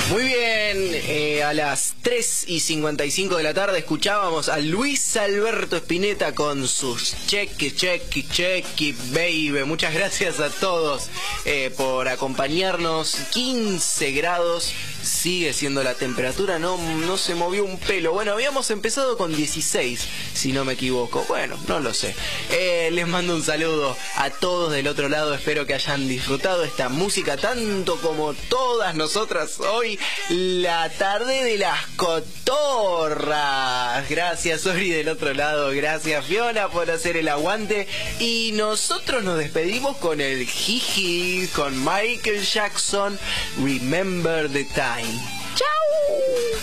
Muy bien, a las 3:55 de la tarde escuchábamos a Luis Alberto Spinetta con sus checky baby. Muchas gracias a todos por acompañarnos. 15 grados sigue siendo la temperatura, no se movió un pelo. Bueno, habíamos empezado con 16, si no me equivoco. Bueno, no lo sé. Les mando un saludo a todos del otro lado. Espero que hayan disfrutado esta música tanto como todas nosotras hoy, la tarde de las cotorras. Gracias, Ori, del otro lado. Gracias, Fiona, por hacer el aguante. Y nosotros nos despedimos con el jiji, con Michael Jackson, Remember the Time. ¡Chao!